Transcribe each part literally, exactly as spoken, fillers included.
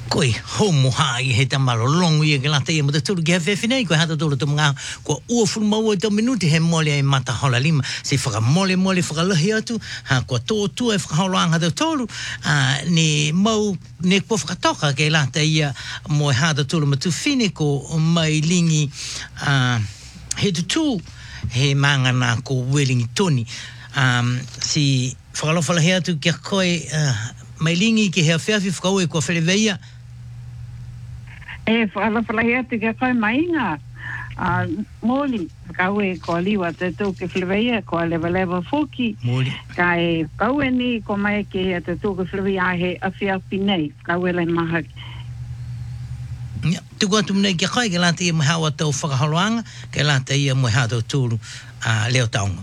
Koi homo hai he tamalo longo ye la te mo te tulu ke fe fine ko hata tulu tunga ko u fu mo te minuti he mole ai mata hola lima se fa mole mole fa la hiatu ha ko to tu e fa hola hata tulu a ni mo ne ko fa toka ke la te ia mo hata tulu mo tu fine ko mai lingi a he tu he manga na ko Wellingtoni um si fa lo fa la hiatu ke ko mai lingi ke he fa fi fa ko ko fe veia e whaala whalahea te kia koe mainga. Uh, mōli, kaue ko liwa te tū ke whileweia, ko lewa lewa whoki. Mōli. Ka e kaue ni ko mai ke hea te tū ke whileweia he awhi awhi nei, kaue lai maha. Tuku atu mnei kia koe ke la te ia mhawa tau whakaholoanga, ke la te ia mhawa tau tūru uh, leo taonga.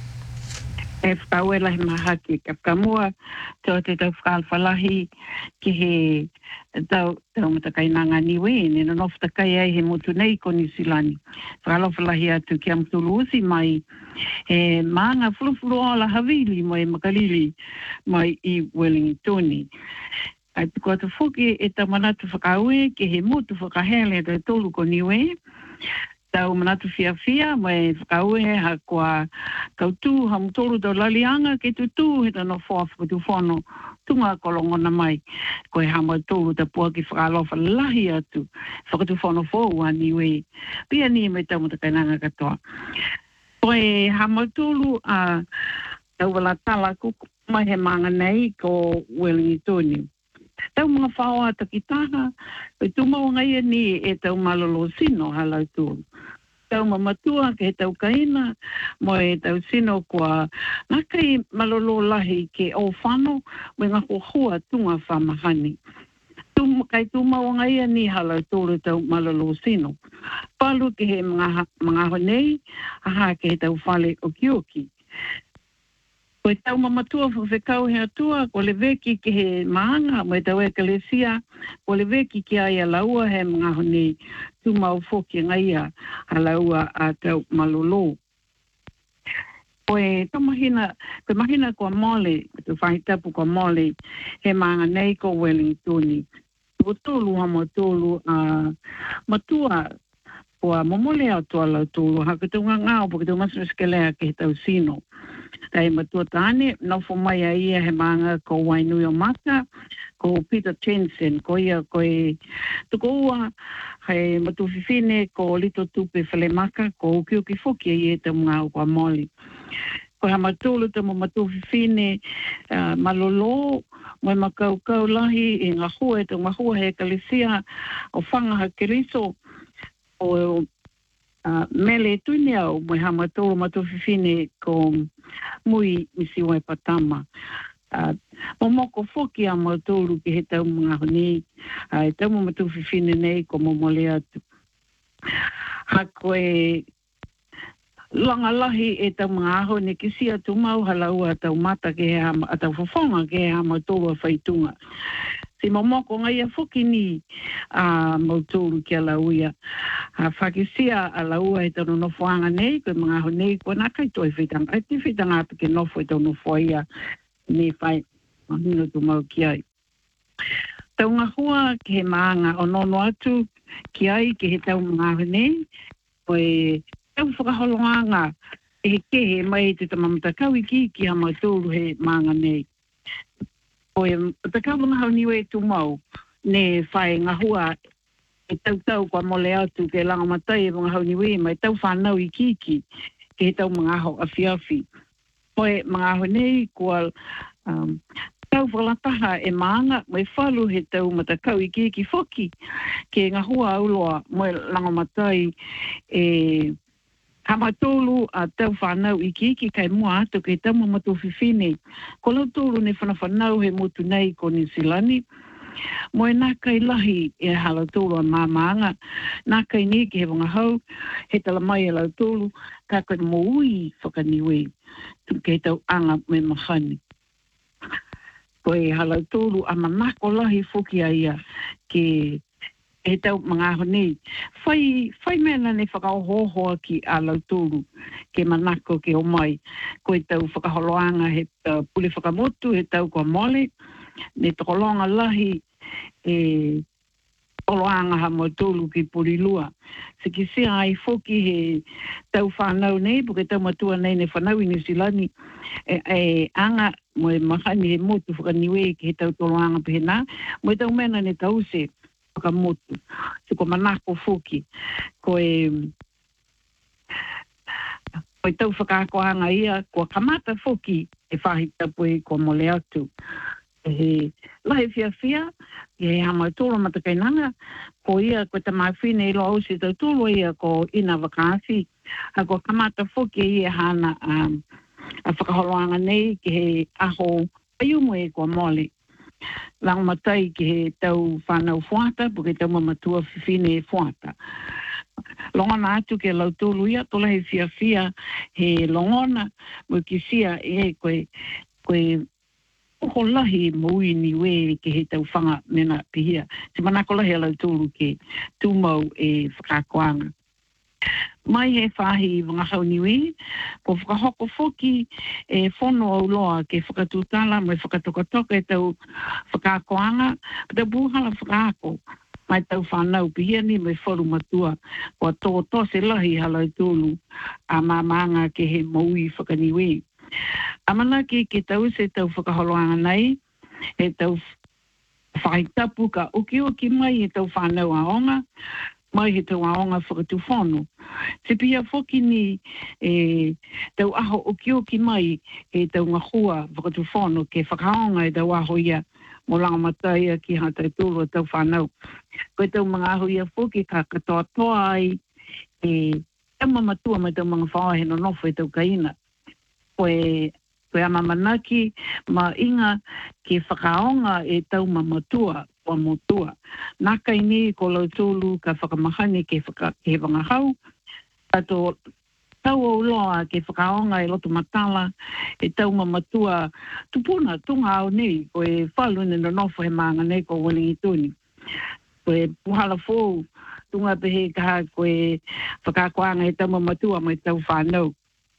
E whakaue lai maha ki ka whakamua, tō te tau whakalwhalahi ki he tau tau matakainanga niwe ne no noftakai ai he motu nei ko New Zealand. Whakalawhalahi atu ki amtulu usi mai e maanga fulufulu ala havili mai makalili mai I Wellingtoni. Ai tuku atu whuki e tau manatu whakaue ki he motu whakahele te tolu ko niwe. Tau manatu fia fia mai whakaue ha kua kautu ha mutolu tau lalianga ke tutu he tano whaafo tu whono tunga kolongona mai ko e hama tolu ta pua ki whakalofa lahi atu whakatu whono whoa niwe pia ni me tau matakainanga katoa ko e hama tolu a tau wala tala kuku mai he manga nei ko Wellingtoni. Tau mga whaoa takitaha, pe tumau ngai ni e tau malolo sino halau tūru. Tau mamatua ke tau kaina, mo e tau sino kua ngakai malolo lahi ke o whano, me ngā hua tunga whamahani. Tum, kai tumau ngai ni halau tūru tau malolo sino. Palu ke he mga, mga honei, aha ke he tau whale o kioki. Ko e tau mamatua whawhekau he atua, ko le veki ki he maanga, mo e tau ekalesia, ko le veki ki ai a laua he mga honi tu mau whoki ngai a laua a tau malolo. Ko e tamahina, ko mahina kua mole, tu whahitapu kua mole, he maanga nei ko Wellingtoni. Ko tolu hama tolu a matua, kua momole au tua lau tolu, haka tunga ngāo, po ke tau masu skelea ke he tau sino. Tai matua tane, nofo mai a ia he manga ko Wainui o Mata, ko Peter Jensen, ko ia ko e tuko ua, he matuwhiwhine ko Lito Tupe Whalemaka, ko ukiuki whoki e e te mga o kua moli. Ko ha matulu te mo matuwhiwhine uh, malolo, mo e makaukau lahi e ngā hua, e te ngā hua he kalesia o whangaha keriso, o Uh, mele tuni au mo hama tō matu whiwhine ko mui misi wai patama. Uh, mo moko whoki a mo tōru ki he tau mga honi, uh, e tau mo matu whiwhine nei ko mo mole atu. Ha koe langa lahi e tau mga aho ne ki sia tu mau halau a tau mata ke he hama, a tau whawhonga ke he hama tōru a whaitunga. Si momoko ngai a whuki ni a uh, mautūru ki a lauia. A uh, whakisia a laua e tano nofoanga nei, koe mga ho nei, koe nā kai toi whitanga. Ai ti whitanga atu ke nofo e tau nofo ia ne whai mahino tu mau ki ai. Tau ngā hua ke he maanga o nono atu ki ai ke he tau mga ho nei, koe tau whakaholonga e he kehe mai te tamamatakau i ki ki a mautūru he maanga nei. Oe, te kaunga hau niwe tu mau, ne whae ngā hua e tau tau kua mole atu ke langa matai e mga hau niwe, mai tau whanau I kiki, ke he tau mga aho awhi awhi. Oe, mga aho nei, kua um, tau whalataha e maanga, mai whalu he tau matakau I kiki whoki, ke ngā hua auloa, mai langa matai e... Hama tōlu a tau whanau I kiki kai mua atu ke tau mamatu whiwhine. Ko lau tōlu ne whanawhanau he motu nei ko New Zealand. Mo e nā kai lahi e hala tōlu a māmaanga. Nā kai ni ki he wanga hau, he tala mai e lau tōlu, ka koe mo ui whakaniwe. Tu ke tau anga me mahani. Ko e hala tōlu a manako lahi whoki a ia ke... e tau mga honi. Whai, whai mena ne whakaohohoa ki a lauturu ke manako ke o mai. Ko e tau whakaholoanga he uh, pule whakamotu, he tau kua mole, ne tokolonga lahi e oloanga ha mo tolu ki Porilua. Se ki se ai foki he tau whanau nei, puke tau matua nei ne whanau i New Zealand, e, e anga mo e mahani he motu whakaniwe ki he tau toloanga pehena, mo e tau mena ne tau se whakamotu. Se ko manako foki, ko e ko e tau whakakoanga ia, ko kamata foki e whahitapu e ko mole atu. He lahi fia fia, e hama tolo matakainanga, ko ia ko te mawhine ilo au se tau tolo ia ko ina wakasi, ha ko kamata foki ia hana um, a whakaholoanga nei ki he aho ayumu e ko mole. Lang matai ki he tau whanau fuata, puke tau mamatua whiwhine e fuata. Longona atu ke lau tolo ia, tola he fia fia he longona, mo ki sia e koe, koe Ko lahi mui ni we ke he tau whanga mena pihia. Te manako lahi alau tūru ke tūmau e whakakoanga. Mai he whahi wangahau ni we, ko whakahoko foki e whono au loa ke whakatūtala mai whakatokatoka e tau whakakoanga, pata buhala whakako. Mai tau whanau pihia ni mai wharu matua, ko tō tose lahi alau tūru a mamanga ke he mui whakaniwe. Amana ki ke tau se tau whakaholoanga nei, e tau whaitapu ka uki uki mai e tau whanau aonga, mai he tau aonga whakatuwhono. Te pia whoki ni e tau aho uki uki mai e tau ngahua whakatuwhono ke whakaonga e tau aho ia mo langa matai a ki hata e tūru e tau whanau. Koe tau mga aho ia whoki ka katoa toa ai e tama matua mai tau mga whaohe no nofo e tau kaina. Koe, koe ama manaki ma inga ke whakaonga e tau mamatua o motua. Naka ini ko lau tūlu ka whakamahani ke, whaka, ke wangahau. Tato tau o loa ke whakaonga e loto matala e tau mamatua tupuna tunga au nei ko e whalune no nofo he maanga nei ko Wellington tuni. Ko e puhala fōu tunga pehe kaha ko e whakakoanga e tau mamatua mai tau whanau.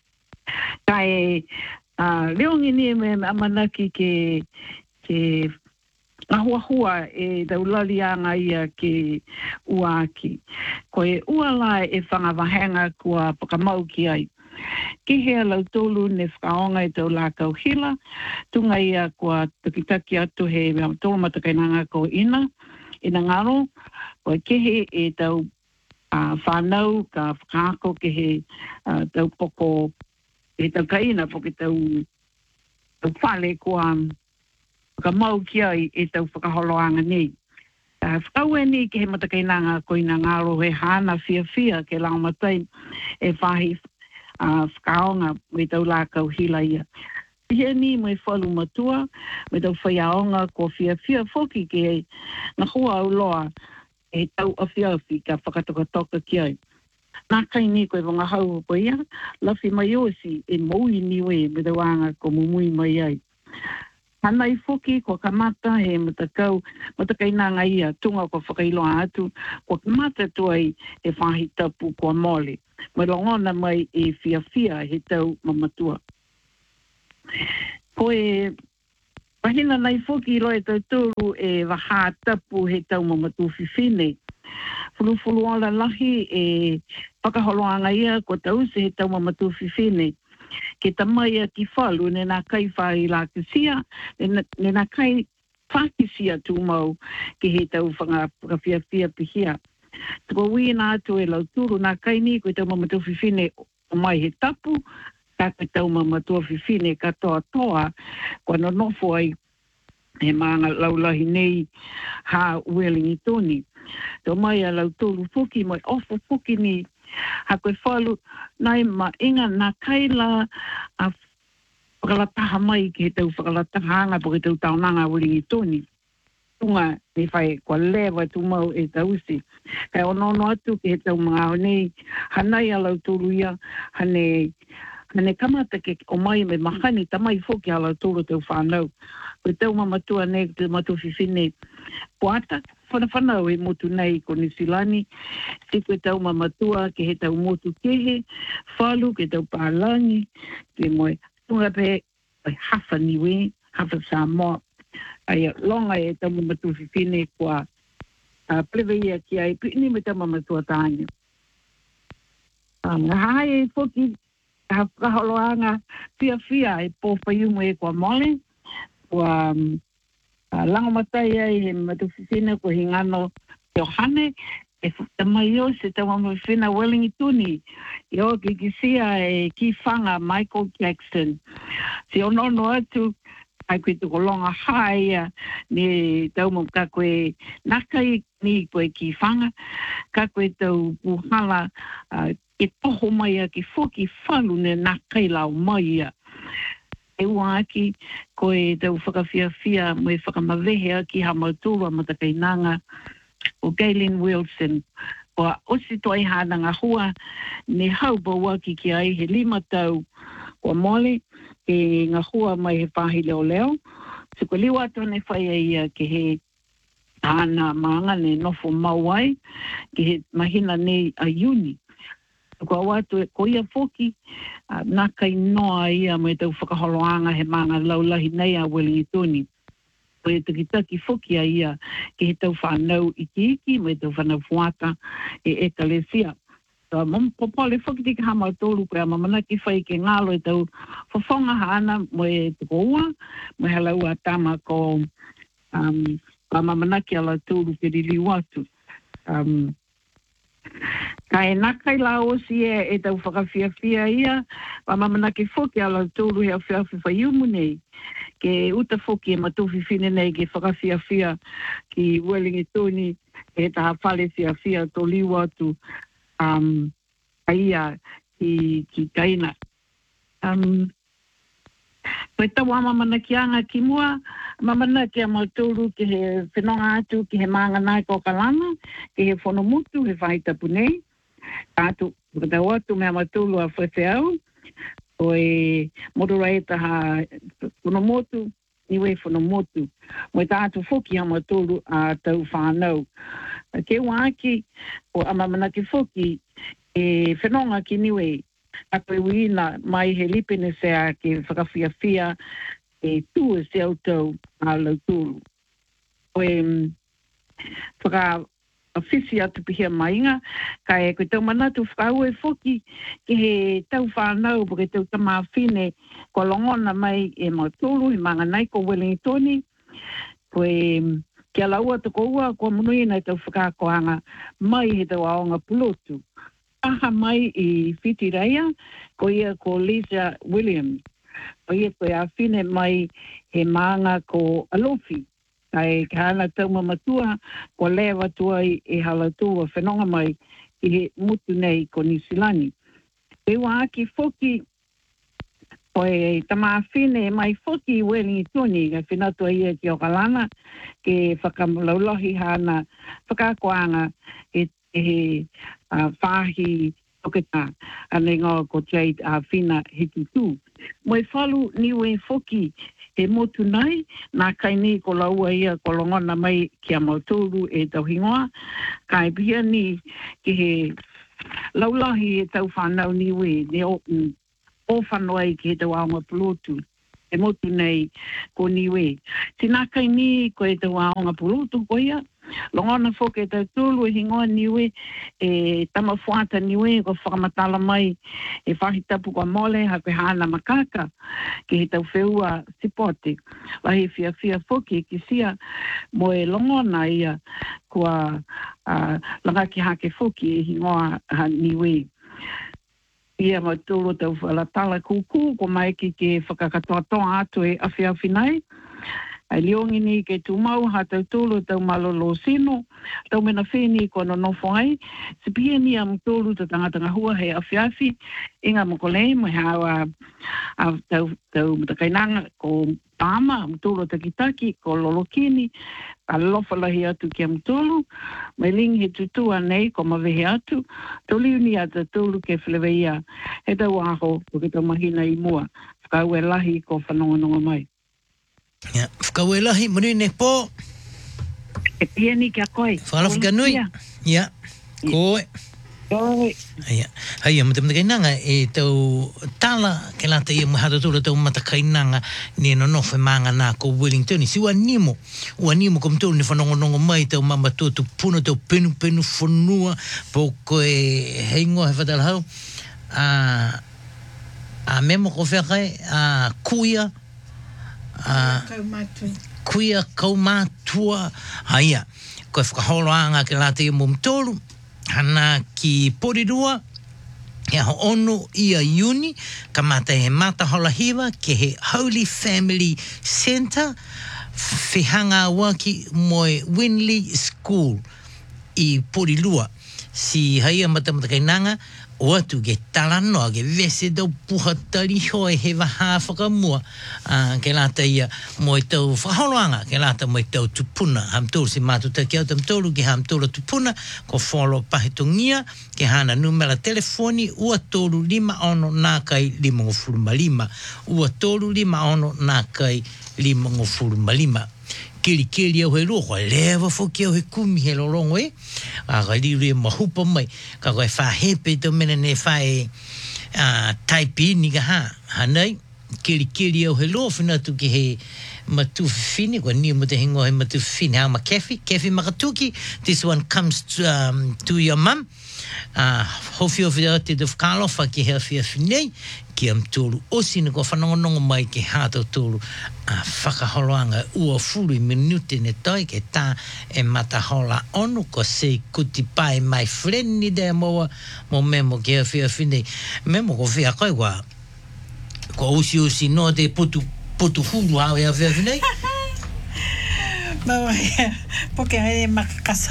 Kai uh, leongi ni me amanaki ke ke ahuahua e taulalianga ia ke uaki. Ko e uala e whangawahenga kua pakamau ki ai. Ki hea lau tolu ne whakaonga e tau lākau hila, tunga ia kua takitaki atu he tolu matakainanga ko ina, ina ngaro, ko e kehe e tau uh, whanau ka whakaako ke he uh, tau poko e tau kaina po ke tau tau whale kua ka mau ki ai e tau whakaholoanga nei. Uh, whakau e ni ke he matakainanga ko ina ngaro he hana fia fia ke lao matai e whahi uh, whakaonga me tau lākau hila ia. Hia ni mai whalu matua me tau whaiaonga ko fia fia whoki ke na hua au loa e tau awhiawhi ka whakatokatoka ki ai. Nā kai ni koe wanga hau po ia, lawhi mai osi e moui niwe me te wanga ko mumui mai ai. Hanai foki ko kamata he matakau, matakainanga ia tunga ko whakailoa atu, ko kamata tuai e whahi tapu ko mole. Mai longona mai e fia fia he tau mamatua. Ko e wahina nai foki loe tau tūru e waha tapu he tau mamatu whiwhine. Fulu-fulu ala lahi e whakaholoanga ia ko tau se he tau mamatu whiwhine. Ke tamaia ki whalu ne nā kai whai la kisia, ne nā kai whakisia tūmau ke he tau whakawhiawhia pihia. Tuko wii nā atu e lau tūru nā kai ni ko tau mamatu whiwhine o mai he tapu, ka ko tau mamatu whiwhine ka toa toa, ko no nofo ai he maanga laulahi nei ha Wellington toni. Tō mai a lau tōru whuki, mai ofo whuki ni, ha koe whalu, nai ma inga nā kaila a whakalataha mai ki he tau whakalataha anga po ke tau taonanga Wellington toni. Tunga ni whai kua lewa tu mau e tausi. Kai onono atu ki he tau mga nei, hanai a lau tōru ia, hane, hane kamata ke o mai me mahani, tamai whuki a lau tōru tau whanau. Koe tau mamatua nei, te matu whiwhine, poata, whanawhanau e motu nei ko New Zealand, te koe tau mamatua ke he tau motu kehe, whalu ke tau pālangi, ke moe tunga pe, oi hafa niwe, hafa Samoa, Ai longa e tamu matu fine kwa a pleveia ki ai pini me tamu matu tanya. Um, hai e foki ha kaholoanga fia fia e po faiumu e kwa mole kwa um, uh, lango matai ai he matu fine ko hingano Johane e tamaio se tamu fina Wellingtoni yo ki kisia e ki fanga Michael Jackson si ono no atu ai koe tuko longa haia ni tau mo ka koe nakai ni koe ki whanga, ka koe tau puhala uh, e poho mai a ki foki whalu ne nakai lau mai a. E ua aki koe tau whakawhia fia mo e whakamawehe aki ha mauturu a matakainanga o Galen Wilson. Wa osi toi hana ngā hua ne hau bawaki ki ai he lima tau o mole e ngā hua mai he pahi leo leo. So ko liwa tone whai ia ke he ana maanga ne nofo mauai ke he mahina nei a uni. So ko awatu e ko ia foki uh, nā kai noa ia mai tau whakaholoanga he maanga laulahi nei a Wellingtoni. Ko e tukitaki foki a ia ke he tau whanau iki iki mai tau whanau fuata e ekalesia. So, mam popole foki tika hama tolu koe a mamana ki whai ke ngalo e tau whawhonga haana mo e tuko ua, mo he lau a tama ko um, a mamana ki ala tolu ke rili watu. Um, ka e nakai la osi e e tau whakawhia fia ia, a mamana ki foki ala tolu he a whiawhi whaiumu nei, ke uta foki e matuwhi fine nei ke whakawhia fia ki Wellingtoni e taha whale fia fia to liwa atu um aia ki ki kaina um Poi tau ama mana ki anga ki mua, mamana ki a mauturu ki he whenonga atu ki he maanga nai ko kalana, ki he whonomutu he whaita punei. Atu, tau atu mea mauturu a whete au, o e modorei taha whonomutu, niwe whonomutu. Mo ta atu whoki a mauturu a tau whanau. Ke waki, o ama mana ki whoki, e whenonga ki niwe, a koe wina mai he lipene sea ke whakawhia fia e tua se au tau a lauturu. Koe whaka awhisi atu pihia mainga, ka e koe tau manatu whakau e whoki ke he tau whanau po ke tau tamawhine ko longona mai e mauturu, he manga nai ko Wellingtoni, koe kia laua tuko ua ko munuina tau whakakoanga mai he tau aonga pulotu. Aha mai i Whitireia, ko ia ko Lisa Williams. Ko ia ko ia whine mai he maanga ko Alofi. Kai ka ana tau mamatua, ko lewa tuai e halatua whenonga mai i he mutu nei ko Nisilani. E waaki foki, ko e tama whine mai foki Wellingtoni, ka whinatua ia ki o kalana, ke whakamulaulahi hana whakakoanga e he uh, whahi toketa ane ngā ko Jade a uh, whina hiki tū. Moi whalu niwe foki he motu nai, nā kai ni ko laua ia ko longona mai ki a mauturu e tauhingoa, kai pia ni ki he laulahi e tau whanau niwe, ne o, mm, o whanau ki he tau aonga pulotu. E motu nei ko niwe. Tina kai ni ko e tau aonga pulotu ko ia, longona foke tau tulu e hingoa niwe e tamafuata niwe ko whakamatala mai e whahitapu kwa mole ha koe hana makaka ki he tau wheua sipote. Lahi fia fia foke ki sia mo e longona ia kua uh, langaki hake foke e hingoa ha niwe. Ia ma tūro tau whalatala kuku ko mai ki ke whakakatoatoa atu e awhi awhi nai. Ai liongi ni ke tūmau ha tau tūlu tau malolo sino, tau mena whini ko no nofo ai, si pia ni am tūlu ta tangatanga hua he awhiawhi, inga moko lei, mai hawa a tau, tau matakainanga ko Pama, am tūlu takitaki, ko Lolokini, a lofalahi atu ki am tūlu, mai lingi he tutua nei ko mawehe atu, tau liuni ata tūlu ke wheleweia, he tau aho, ko ke tau mahina i mua, whakau e lahi ko whanonga mai. Ja, whakau e lahi, mani ne pō. E pia ni kia koe. Whalawhika nui. Ja, koe. Oi. Ia. Hai, mata mata kainanga e tau tala ke lata ia mahara tula tau mata kainanga ni no no fe manga na ko Wellington si ua nimo. Ua nimo kom tolu ni whanongonongo mai tau mama tu tu puna tau penu penu whanua po koe heingo he whatala hau. A a memo ko whakae a kuia a kuia kaumatua. Haia. Koe whakaholoanga ke lata ia mum tolu. Hana ki Porirua, he ho ono ia uni, ka mata he mata hola hiwa, ke he Holy Family Centre, whihanga waki moe Winley School i Porirua. Si haia mata mata kainanga, o atu ke talanoa, ke vese tau puhatari hoe he waha whakamua, uh, ke lata ia moe tau whaholoanga, ke lata moe tau tupuna. Ham tōru si mātu ta kia tam tōru ki ham tōru tupuna, ko wholo pahitongia, ke hana numera telefoni, ua tōru lima ono nā kai lima ngofuru malima. Ua tōru lima ono nā kai lima ngofuru malima. Kiri kiri au he roho, lewa whoki au he kumi he lorongo e. A ka liru e mahupa mai. Ka koe whahepe tau mena ne whae uh, taipi ni ka ha. Hanei, kiri kiri au he roho whinatu ki he matu whine. Kua ni mo te hingo he matu whine. Hama kefi, kefi makatuki. This one comes to, um, to your mum. Uh, hofi hofi o te te whakalofa ki he awhia whinei. Ki am tōru osi ni ko whanongonongo mai ke hātou tōru a uh, whakaholoanga ua furu i minute ne toi ke tā e matahola onu ko se kuti pai my friend ni de moa mo memo ke awhia whinei. Memo ko whia koe kwa ko osi osi no te putu putu huru hau e awhia whinei. Mama, porque é macacasa.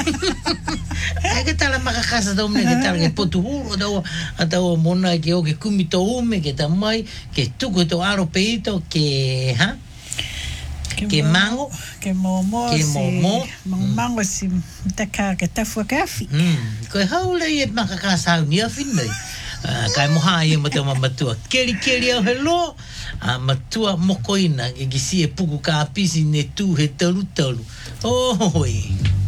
É que tal a macacasa da homem que tal que potu huro da da o mona que o que kumi to ume que tamai que tuco to aro peito que ha que mango que momo que momo mango si ta ka que ta fo kafi. Hum, que haula e macacasa ni a finai. Kai moha i mata matua keri keri au hello a matua mokoina ke kisi e puku ka pisi ne tu he talu talu. Oh,